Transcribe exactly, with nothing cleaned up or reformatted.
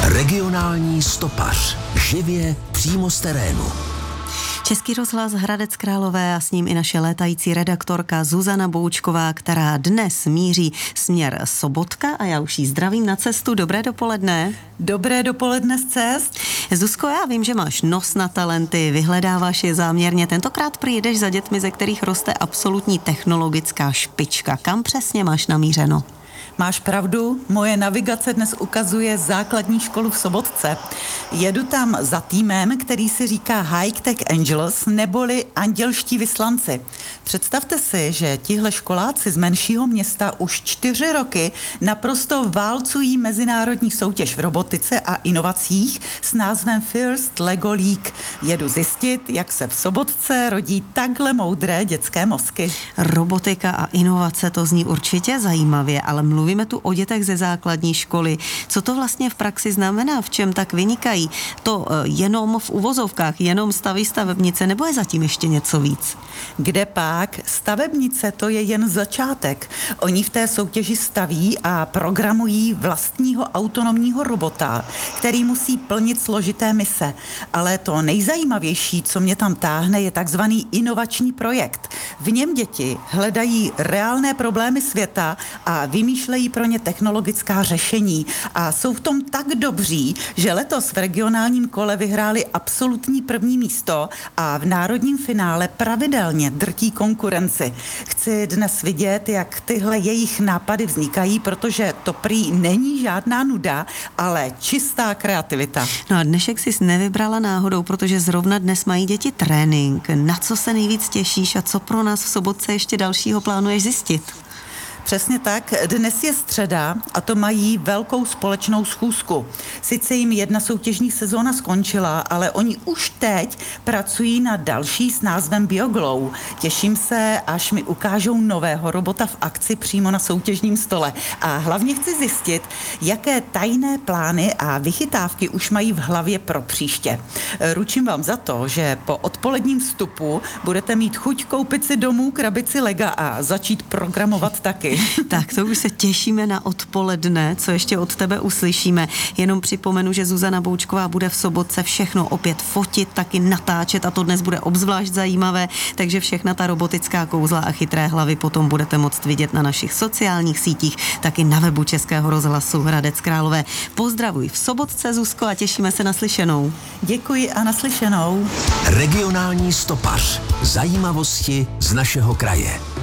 Regionální stopař. Živě přímo z terénu. Český rozhlas Hradec Králové a s ním i naše létající redaktorka Zuzana Boučková, která dnes míří směr Sobotka a já už jí zdravím na cestu. Dobré dopoledne. Dobré dopoledne z cest. Zuzko, já vím, že máš nos na talenty, vyhledáváš je záměrně. Tentokrát přijdeš za dětmi, ze kterých roste absolutní technologická špička. Kam přesně máš namířeno? Máš pravdu, moje navigace dnes ukazuje základní školu v Sobotce. Jedu tam za týmem, který si říká High Tech Angels, neboli andělští vyslanci. Představte si, že tihle školáci z menšího města už čtyři roky naprosto válcují mezinárodní soutěž v robotice a inovacích s názvem First Lego League. Jedu zjistit, jak se v Sobotce rodí takhle moudré dětské mozky. Robotika a inovace, to zní určitě zajímavě, ale mluví Mluvíme tu o dětech ze základní školy. Co to vlastně v praxi znamená? V čem tak vynikají? To jenom v uvozovkách, jenom staví stavebnice, nebo je zatím ještě něco víc? Kde pak? Stavebnice, to je jen začátek. Oni v té soutěži staví a programují vlastního autonomního robota, který musí plnit složité mise. Ale to nejzajímavější, co mě tam táhne, je takzvaný inovační projekt. V něm děti hledají reálné problémy světa a vymýšlejí pro ně technologická řešení a jsou v tom tak dobří, že letos v regionálním kole vyhráli absolutní první místo a v národním finále pravidelně drtí konkurenci. Chci dnes vidět, jak tyhle jejich nápady vznikají, protože to prý není žádná nuda, ale čistá kreativita. No a dnešek jsi nevybrala náhodou, protože zrovna dnes mají děti trénink. Na co se nejvíc těšíš a co pro nás v Sobotce ještě dalšího plánuješ zjistit? Přesně tak, dnes je středa a to mají velkou společnou schůzku. Sice jim jedna soutěžní sezóna skončila, ale oni už teď pracují na další s názvem BioGlow. Těším se, až mi ukážou nového robota v akci přímo na soutěžním stole. A hlavně chci zjistit, jaké tajné plány a vychytávky už mají v hlavě pro příště. Ručím vám za to, že po odpoledním vstupu budete mít chuť koupit si domů krabici Lega a začít programovat taky. Tak to už se těšíme na odpoledne, co ještě od tebe uslyšíme. Jenom připomenu, že Zuzana Boučková bude v Sobotce všechno opět fotit, taky natáčet a to dnes bude obzvlášť zajímavé, takže všechna ta robotická kouzla a chytré hlavy potom budete moct vidět na našich sociálních sítích, taky na webu Českého rozhlasu Hradec Králové. Pozdravuj v Sobotce, Zuzko, a těšíme se na slyšenou. Děkuji a naslyšenou. Regionální stopař. Zajímavosti z našeho kraje.